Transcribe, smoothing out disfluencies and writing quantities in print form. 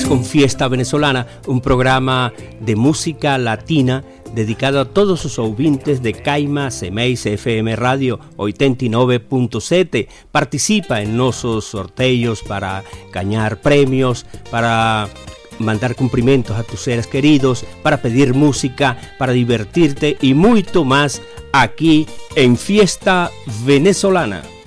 con Fiesta Venezolana, un programa de música latina dedicado a todos os ouvintes de Caima Semeis FM Radio 89.7. Participa en nosos sorteos para gañar premios, para mandar cumprimentos a tus seres queridos, para pedir música, para divertirte y mucho más aquí en Fiesta Venezolana.